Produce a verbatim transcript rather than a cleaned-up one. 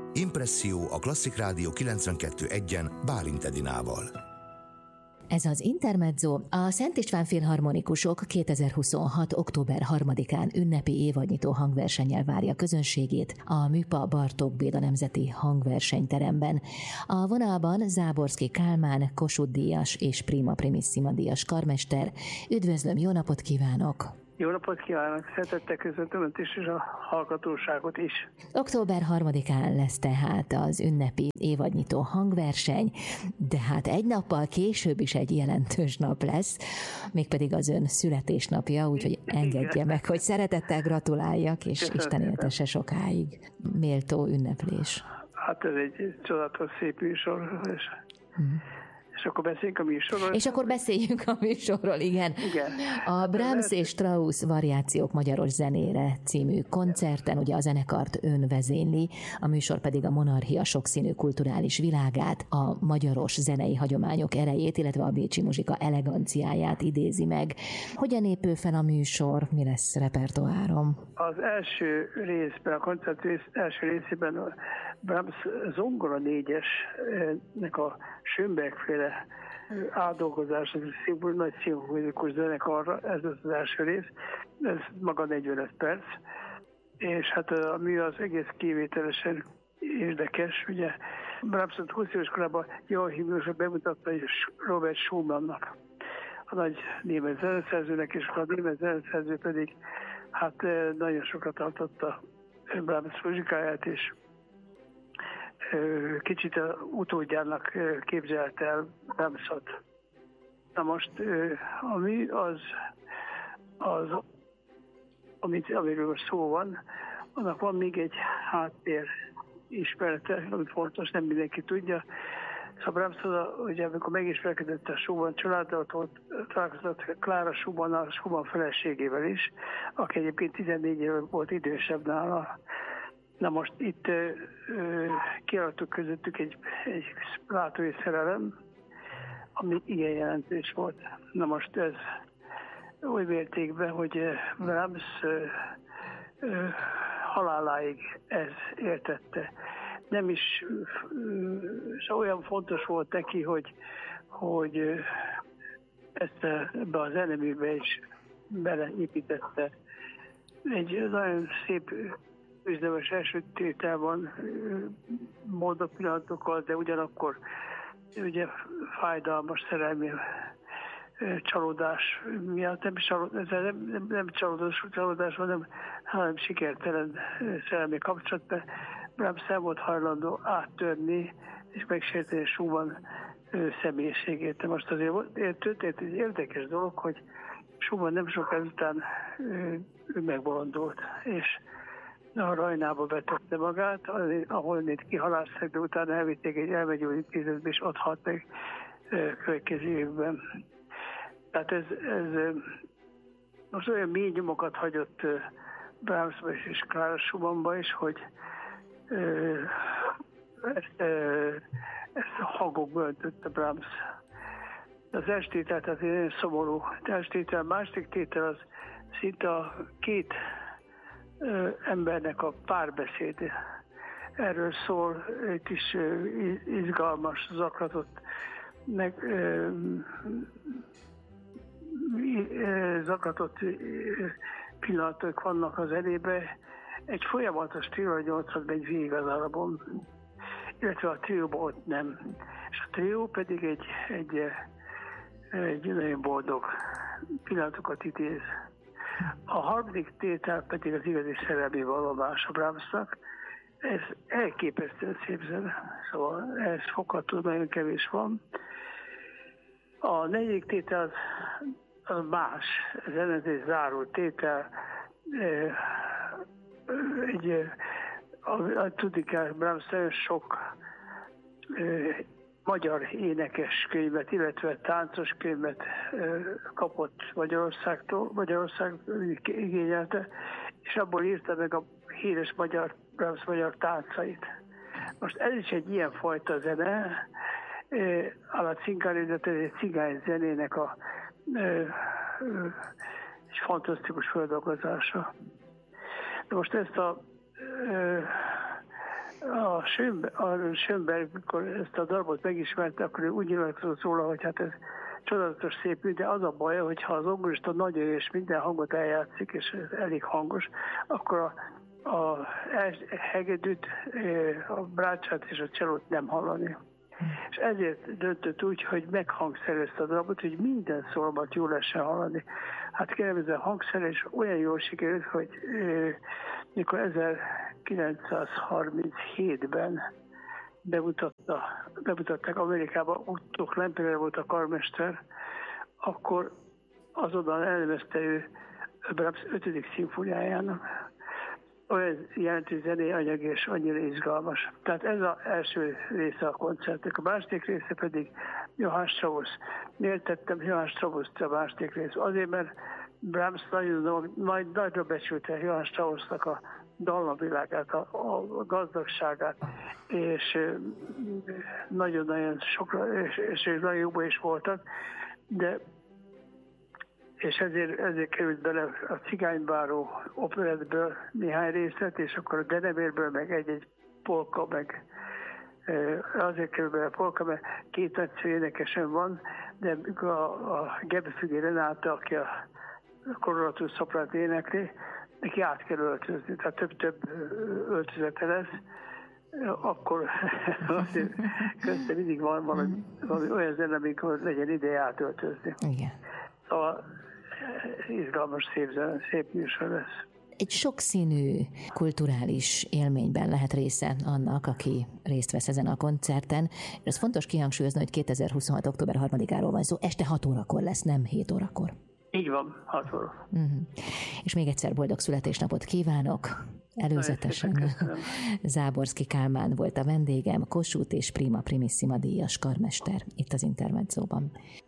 Impresszió a Klasszik Rádió kilencvenkettő egyen Bálint Edinával. Ez az Intermezzo, a Szent István Filharmonikusok kétezer-huszonhat. október harmadikán ünnepi évadnyitó hangversennyel várja közönségét a Műpa Bartók Béla Nemzeti Hangversenyteremben. A vonalban Záborszky Kálmán, Kossuth díjas és Prima Primissima díjas karmester. Üdvözlöm, jó napot kívánok! Jó napot kívánok! Szeretettel köszöntöm Önt is, és a hallgatóságot is. október harmadikán lesz tehát az ünnepi évadnyitó hangverseny, de hát egy nappal később is egy jelentős nap lesz, mégpedig az Ön születésnapja, úgyhogy engedje meg, hogy szeretettel gratuláljak, és Köszönöm. Isten éltesse sokáig. Méltó ünneplés. Hát ez egy csodálatos szép műsor, és... Hmm. És akkor beszéljünk a műsorról. És akkor beszéljünk a műsorról, igen. igen. A Brahms és Strauss Variációk magyaros zenére című koncerten ugye a zenekart ön vezényli, a műsor pedig a monarchia sokszínű kulturális világát, a magyaros zenei hagyományok erejét, illetve a bécsi muzsika eleganciáját idézi meg. Hogyan épül fel a műsor, mi lesz repertoárom? Az első részben, a koncert rész, első részében a Brahms zongora négyesnek a Schönberg-féle átdolgozás, ez egy nagy szimfonikus zenekarra, ez az az első rész, ez maga negyvenöt perc, és hát a mű az egész kivételesen érdekes, ugye Brahmsot húsz éves korában Joachim József bemutatta Robert Schumannnak, a nagy német zeneszerzőnek, és a német zeneszerző pedig hát nagyon sokat tartotta Brahms muzsikáját, és kicsit a utódjának képzelt el Brahmsot. Na most, ami az, az amit, amiről most szó van, annak van még egy háttér ismerete, amit fontos, nem mindenki tudja. Szóval Brahms, ugye amikor megismerkedett a Schumann családdal, ott találkozott Klára Schumann, a Schumann feleségével is, aki egyébként tizennégy éve volt idősebb nála. Na most itt ö, ö, kialakult közöttük egy, egy látói szerelem, ami igen jelentős volt. Na most ez oly mértékben, hogy Brahms ö, ö, haláláig ez értette. Nem is ö, olyan fontos volt neki, hogy, hogy ö, ezt ebbe a zeneműbe is beleépítette. Egy nagyon szép üzlemes első tételban boldog pillanatokkal, de ugyanakkor ugye fájdalmas szerelmi csalódás miatt, nem, csalódás, nem, nem, nem csalódás, csalódás hanem, hanem sikertelen szerelmi kapcsolatban Brahms nem volt hajlandó áttörni és megsérteni Schumann személyiségét. De most azért történt egy érdekes dolog, hogy Schumann nem sok ezután ő megbolondult, és a Rajnába vetette magát, ahol négy kihalászott, de utána elvitték egy elmegyógyintézetbe, és ott halt meg következő évben. Tehát ez, ez most olyan mély nyomokat hagyott Brahmsba és Klára Schumannba is, hogy ezt, ezt a hangokba öntötte Brahms. Az első tétel, tehát egy nagyon szomorú első tétel, második tétel az szinte a két embernek a párbeszéd. Erről szól, itt is izgalmas, zaklatott, meg, zaklatott pillanatok vannak az elébe. Egy folyamatos trió nyolcad megy végig az alapon, illetve a trióban ott nem. És a trió pedig egy, egy, egy nagyon boldog pillanatokat idéz. A harmadik tétel pedig az igazi szerelmi vallomás a Brahmsnak. Ez elképesztően szép zene, szóval ez fogható, nagyon kevés van. A negyedik tétel az, az más, ez egy záró tétel. Egy, tudni kell, Brahms nagyon sok magyar énekeskönyvet, illetve táncos könyvet kapott Magyarországtól, Magyarország igényelte, és abból írta meg a híres magyar, Brahms magyar táncait. Most ez is egy ilyen fajta zene, a cingárézet, ez egy cigány zenének a és fantasztikus feldolgozása. De most ezt a, a a, Schönberg, a Schönberg, amikor ezt a darabot megismerte, akkor ő úgy nyilatkozott róla, hogy hát ez csodálatos szép, de az a baj, hogy ha az zongorista nagyon és minden hangot eljátszik, és ez elég hangos, akkor a, a hegedűt, a brácsát és a csellót nem hallani. És ezért döntött úgy, hogy meghangszerezte a darabot, hogy minden szólmat jól lehessen hallani. Hát kérem, ez a hangszerelés olyan jól sikerült, hogy eh, mikor ezerkilencszázharminchétben bemutatta, bemutatták Amerikába, Otto Klemperer volt a karmester, akkor azonnal elnevezte ő Brahms ötödik szimfóniájának. Olyan jelentős zenei anyag és annyira izgalmas. Tehát ez az első része a koncertnek. A második része pedig Johann Strauss. Miért tettem Johann Strauss-t a második rész? Azért, mert Brahms nagyon nagy, nagyra becsülte Johann Strauss-nak a dallamvilágát, a, a gazdagságát, és nagyon-nagyon sokra, és, és nagyon jóban is voltak, de és ezért, ezért került bele a Cigánybáró operettből néhány részlet, és akkor a Denevérből meg egy-egy polka, meg azért került bele a polka, mert két nagyszerű énekesen van, de a, a Gebefüggő Renáta, aki a koloratus szoprát énekli, neki át kell öltözni, tehát több-több öltözete lesz, akkor azért közben mindig van valami, valami olyan zene, amikor legyen ideje átöltözni. Igen. Szóval izgalmas, szép, szép műsor lesz. Egy sokszínű kulturális élményben lehet része annak, aki részt vesz ezen a koncerten. És az fontos kihangsúlyozni, hogy kétezer-huszonhat. október harmadikáról van szó. Este hat órakor lesz, nem hét órakor. Így van, hat óra. Uh-huh. És még egyszer boldog születésnapot kívánok. Előzetesen Záborszky Kálmán volt a vendégem, Kossuth és Prima Primissima díjas karmester itt az Intermedzóban.